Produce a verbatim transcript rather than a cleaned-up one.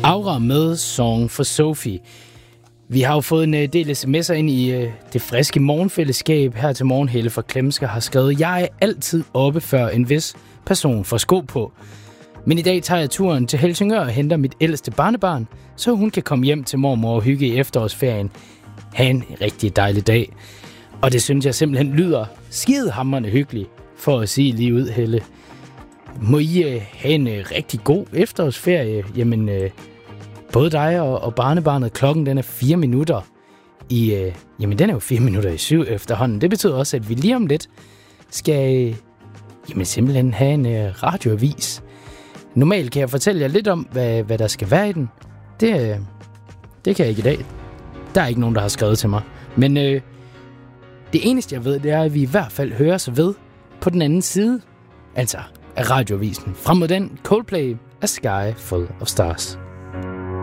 Aura med Song for Sophie. Vi har jo fået en del sms'er ind i uh, det friske morgenfællesskab. Her til morgen, Helle fra Klemsker har skrevet: Jeg er altid oppe, før en vis person får sko på. Men i dag tager jeg turen til Helsingør og henter mit ældste barnebarn, så hun kan komme hjem til mormor og hygge i efterårsferien. Ha' en rigtig dejlig dag. Og det synes jeg simpelthen lyder skidehamrende hyggeligt, for at sige lige ud, Helle. Må I uh, have en uh, rigtig god efterårsferie? Jamen, uh, både dig og, og barnebarnet, klokken den er fire minutter i... Uh, jamen, den er jo fire minutter i syv efterhånden. Det betyder også, at vi lige om lidt skal uh, jamen, simpelthen have en uh, radioavis. Normalt kan jeg fortælle jer lidt om, hvad, hvad der skal være i den. Det, uh, det kan jeg ikke i dag. Der er ikke nogen, der har skrevet til mig. Men uh, det eneste, jeg ved, det er, at vi i hvert fald hører sig ved på den anden side. Altså af radioavisen. Frem mod den, Coldplay, A Sky Full of Stars.